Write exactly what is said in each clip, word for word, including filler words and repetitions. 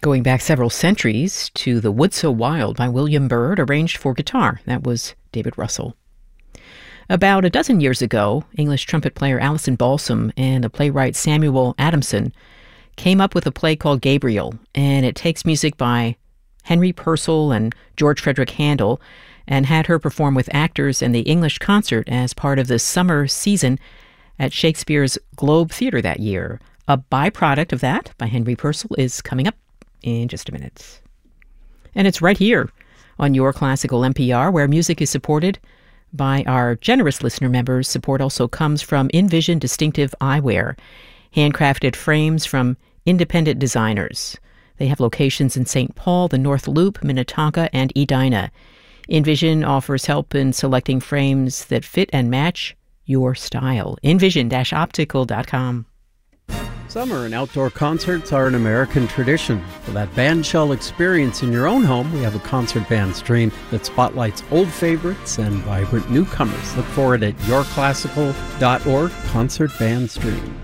Going back several centuries to The Wood So Wild by William Byrd, arranged for guitar. That was David Russell. About a dozen years ago, English trumpet player Alison Balsam and the playwright Samuel Adamson came up with a play called Gabriel, and it takes music by Henry Purcell and George Frederick Handel and had her perform with actors in the English concert as part of the summer season at Shakespeare's Globe Theatre that year. A byproduct of that by Henry Purcell is coming up in just a minute. And it's right here on Your Classical N P R, where music is supported by our generous listener members. Support also comes from Envision Distinctive Eyewear, handcrafted frames from independent designers. They have locations in Saint Paul, the North Loop, Minnetonka, and Edina. Envision offers help in selecting frames that fit and match your style. envision dash optical dot com. Summer and outdoor concerts are an American tradition. For that bandshell experience in your own home, we have a concert band stream that spotlights old favorites and vibrant newcomers. Look for it at your classical dot org, Concert Band Stream.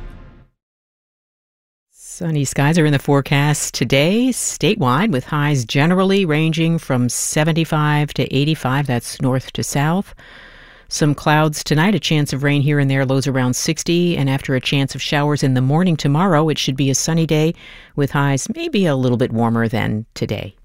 Sunny skies are in the forecast today, statewide, with highs generally ranging from seventy-five to eighty-five. That's north to south. Some clouds tonight, a chance of rain here and there, lows around sixty. And after a chance of showers in the morning tomorrow, it should be a sunny day with highs maybe a little bit warmer than today.